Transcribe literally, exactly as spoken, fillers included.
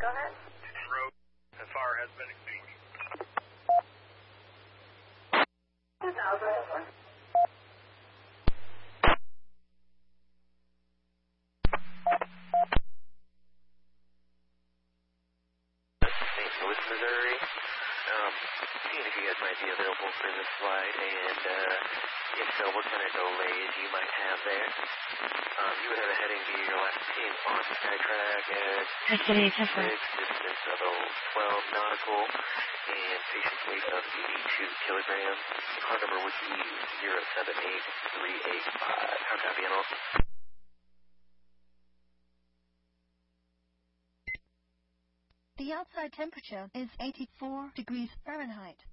go ahead. Road, the fire has been extinguished. two thousand. Saint Louis, Missouri. Um, seeing if you guys might be available for this flight, and uh, if so, what kind of delays you might have there. Um, you would have a heading to your last team on Skytrack at six, distance of twelve nautical, and patient weight of eighty-two kilograms. Car number would be zero seven eight three eight five. How copy, Animal? The outside temperature is eighty-four degrees Fahrenheit.